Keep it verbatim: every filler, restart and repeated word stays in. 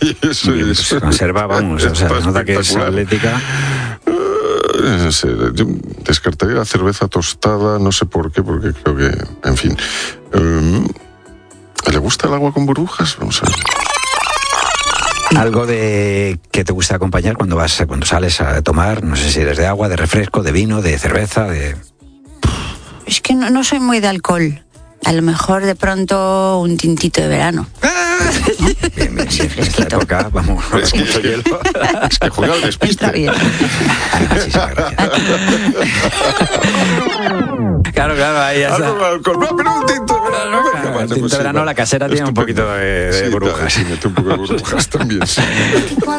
Sí, eso Bien, es. se conserva, vamos, o sea, se nota que es atlética. Uh, no sé, yo descartaría la cerveza tostada, no sé por qué, porque creo que, en fin. Um, ¿Le gusta el agua con burbujas? Vamos a ver. Algo de que te gusta acompañar cuando vas, cuando sales a tomar, no sé si eres de agua, de refresco, de vino, de cerveza, de... Es que no, no soy muy de alcohol. A lo mejor de pronto un tintito de verano. Bien, bien, sí, en esta época, vamos, Es que, mucho hielo. es que juega al despiste. Está bien. Muchísimas gracias. Claro, claro, ahí ya está. Algo de alcohol. No, pero un tinto de verano. venga, El vale, tinto pues de sí, verano, va. la casera tiene un Estupendo. poquito de, de Sí, burbujas. Sí, mete un poco de burbujas también, sí.